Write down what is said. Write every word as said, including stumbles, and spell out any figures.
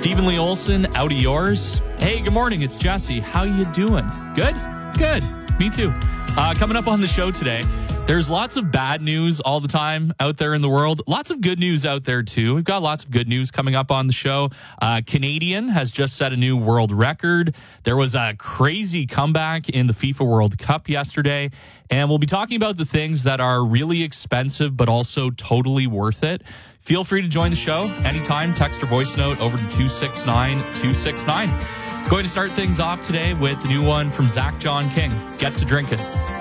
Stephen Lee Olson, out of yours. Hey, good morning. It's Jesse. How you doing? Good? Good. Me too. Uh, coming up on the show today, there's lots of bad news all the time out there in the world. Lots of good news out there, too. We've got lots of good news coming up on the show. Uh, Canadian has just set a new world record. There was a crazy comeback in the FIFA World Cup yesterday. And we'll be talking about the things that are really expensive, but also totally worth it. Feel free to join the show anytime. Text or voice note over to two six nine two six nine. Going to start things off today with the new one from Zach John King, Get to Drinking.